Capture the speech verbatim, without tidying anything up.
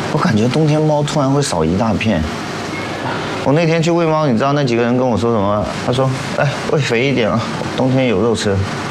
我感觉冬天猫突然会少一大片。我那天去喂猫，你知道那几个人跟我说什么？他说：“哎，喂肥一点啊，冬天有肉吃。”